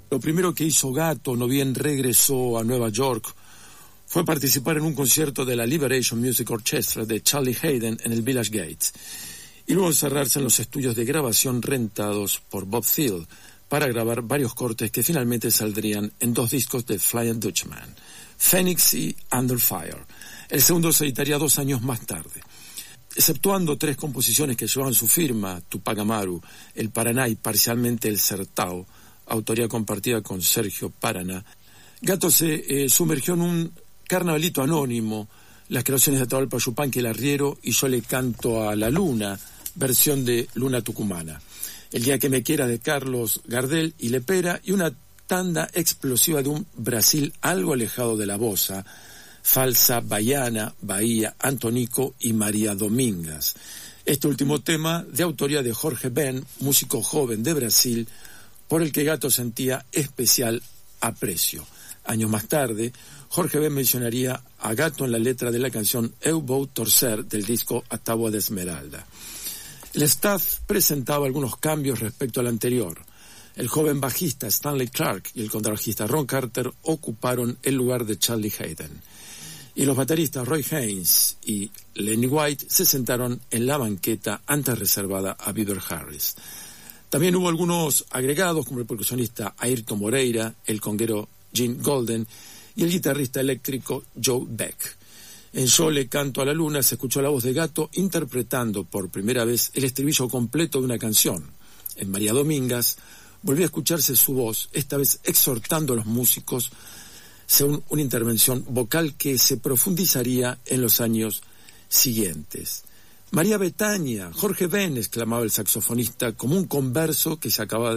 Lo primero que hizo Gato, no bien regresó a Nueva York, fue participar en un concierto de la Liberation Music Orchestra de Charlie Haydn en el Village Gates, y luego encerrarse en los estudios de grabación rentados por Bob Thiel para grabar varios cortes que finalmente saldrían en 2 discos de Flying Dutchman, Phoenix y Under Fire. El segundo se editaría 2 años más tarde. Exceptuando 3 composiciones que llevaban su firma, Tupac Amaru, El Paraná y parcialmente El Sertao, autoría compartida con Sergio Paraná, Gato se sumergió en un carnavalito anónimo, las creaciones de Atahualpa Yupanqui, El Arriero y Yo le canto a la luna, versión de Luna Tucumana, El día que me quiera de Carlos Gardel y Lepera, y una tanda explosiva de un Brasil algo alejado de la bossa, Falsa, Baiana, Bahía, Antonico y María Domingas. Este último tema de autoría de Jorge Ben, músico joven de Brasil, por el que Gato sentía especial aprecio. Años más tarde, Jorge Ben mencionaría a Gato en la letra de la canción Eu Vou Torcer del disco A Tábua de Esmeralda. El staff presentaba algunos cambios respecto al anterior. El joven bajista Stanley Clarke y el contrabajista Ron Carter ocuparon el lugar de Charlie Haydn. Y los bateristas Roy Haynes y Lenny White se sentaron en la banqueta antes reservada a Bieber Harris. También hubo algunos agregados como el percusionista Ayrton Moreira, el conguero Gene Golden y el guitarrista eléctrico Joe Beck. En Yo le canto a la luna se escuchó la voz de Gato interpretando por primera vez el estribillo completo de una canción. En María Domingas volvió a escucharse su voz, esta vez exhortando a los músicos según una intervención vocal que se profundizaría en los años siguientes. María Betania, Jorge Ben, exclamaba el saxofonista como un converso que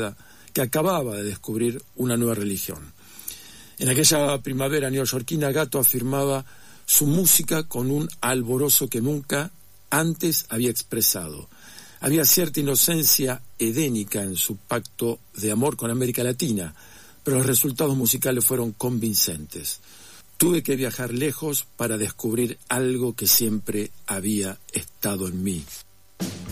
acababa de descubrir una nueva religión. En aquella primavera neoyorquina, Gato afirmaba su música con un alborozo que nunca antes había expresado. Había cierta inocencia edénica en su pacto de amor con América Latina, pero los resultados musicales fueron convincentes. Tuve que viajar lejos para descubrir algo que siempre había estado en mí.